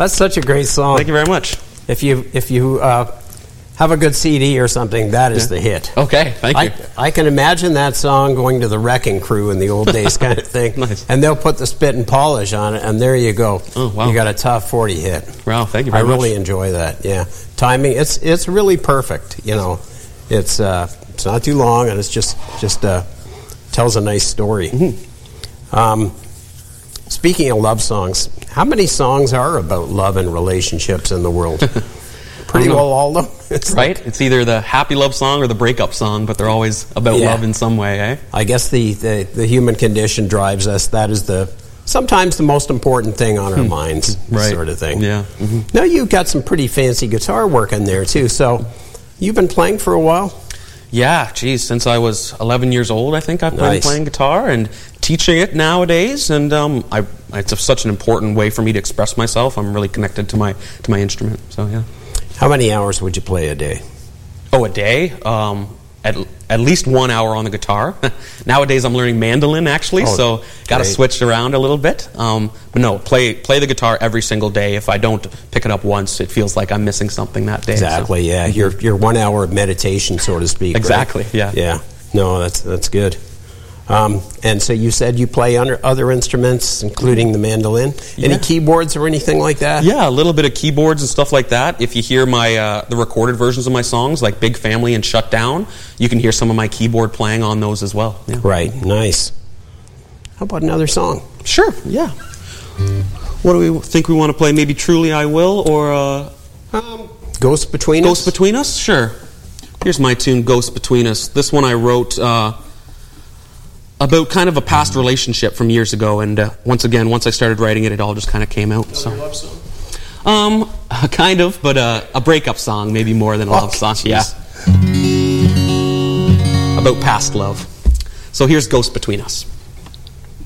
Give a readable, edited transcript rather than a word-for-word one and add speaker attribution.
Speaker 1: That's such a great song.
Speaker 2: Thank you very much.
Speaker 1: If you have a good CD or something, that is the hit.
Speaker 2: Okay, thank you.
Speaker 1: I can imagine that song going to the Wrecking Crew in the old days kind of thing.
Speaker 2: Nice.
Speaker 1: And they'll put the spit and polish on it, and there you go.
Speaker 2: Oh, wow.
Speaker 1: You got a top 40 hit.
Speaker 2: Wow, thank you very much.
Speaker 1: I really enjoy that, yeah. Timing, it's really perfect, you know. It's not too long, and it's just tells a nice story.
Speaker 2: Mm-hmm.
Speaker 1: Speaking of love songs, how many songs are about love and relationships in the world? Pretty well all of them.
Speaker 2: Right? It's either the happy love song or the breakup song, but they're always about love in some way, eh?
Speaker 1: I guess the human condition drives us. That is sometimes the most important thing on our minds, sort of thing.
Speaker 2: Yeah. Mm-hmm.
Speaker 1: Now, you've got some pretty fancy guitar work in there, too. So you've been playing for a while?
Speaker 2: Yeah, geez, since I was 11 years old, I think I've been playing guitar and teaching it nowadays, and it's such an important way for me to express myself. I'm really connected to my instrument, so yeah.
Speaker 1: How many hours would you play a day?
Speaker 2: Oh, a day? At least 1 hour on the guitar. Nowadays I'm learning mandolin, actually, so got to switch around a little bit. But no, play the guitar every single day. If I don't pick it up once, it feels like I'm missing something that day.
Speaker 1: Exactly,
Speaker 2: so.
Speaker 1: yeah. Your 1 hour of meditation, so to speak.
Speaker 2: Exactly,
Speaker 1: right?
Speaker 2: yeah.
Speaker 1: Yeah, no, that's good. And so you said you play other instruments, including the mandolin. Any keyboards or anything like that?
Speaker 2: Yeah, a little bit of keyboards and stuff like that. If you hear the recorded versions of my songs, like Big Family and Shut Down, you can hear some of my keyboard playing on those as well. Yeah.
Speaker 1: Right, nice. How about another song?
Speaker 2: Sure, yeah. What do we think we want to play? Maybe Truly I Will, or...
Speaker 1: Ghost Between Us?
Speaker 2: Ghost Between Us? Sure. Here's my tune, Ghost Between Us. This one I wrote... about kind of a past relationship from years ago, and once I started writing it, it all just kind of came out. So,
Speaker 3: love song?
Speaker 2: Kind of, but a breakup song, maybe more than a love song.
Speaker 1: Geez.
Speaker 2: Yeah. About past love. So here's Ghost Between Us.